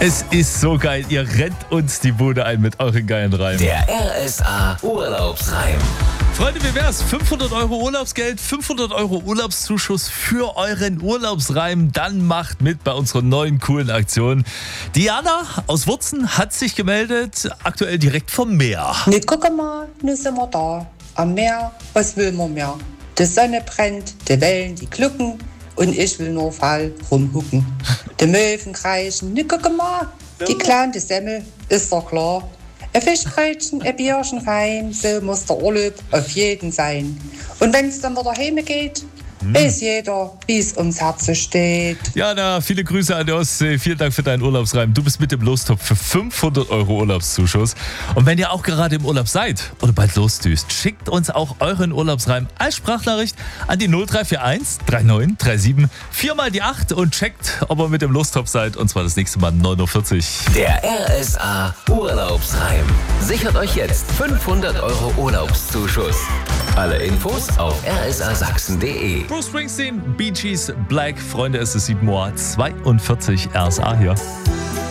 Es ist so geil, ihr rennt uns die Bude ein mit euren geilen Reimen. Der RSA Urlaubsreim. Freunde, wie wär's? 500 € Urlaubsgeld, 500 € Urlaubszuschuss für euren Urlaubsreim. Dann macht mit bei unserer neuen coolen Aktion. Diana aus Wurzen hat sich gemeldet, aktuell direkt vom Meer. Ne, guck mal, nun sind wir da. Am Meer, was will man mehr? Die Sonne brennt, die Wellen, die glucken und ich will nur faul rumhucken. Die Möwen kreischen, ne, guck mal, die kleine Semmel, ist doch klar. Ein Fischbrötchen, ein Bierchen fein, so muss der Urlaub auf jeden sein. Und wenn's dann wieder heim geht, weiß jeder, wie es ums Herz steht. Jana, viele Grüße an die Ostsee. Vielen Dank für deinen Urlaubsreim. Du bist mit im Lostopf für 500 € Urlaubszuschuss. Und wenn ihr auch gerade im Urlaub seid oder bald losdüst, schickt uns auch euren Urlaubsreim als Sprachnachricht an die 0341 3937 4 mal die 8 und checkt, ob ihr mit im Lostopf seid. Und zwar das nächste Mal 9:40 Uhr. Der RSA Urlaubsreim. Sichert euch jetzt 500 € Urlaubszuschuss. Alle Infos auf rsasachsen.de. Bruce Springsteen, Bee Gees, Black. Freunde, es ist 7:42 Uhr. RSA hier.